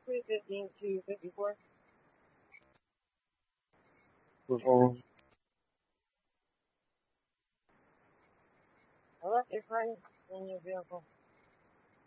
3:15 to 54. Before I left your friend in your vehicle.